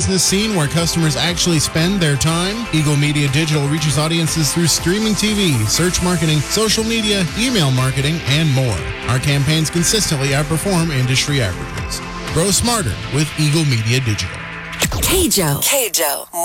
business scene where customers actually spend their time. Eagle Media Digital reaches audiences through streaming TV, search marketing, social media, email marketing, and more. Our campaigns consistently outperform industry averages. Grow smarter with Eagle Media Digital. KJO.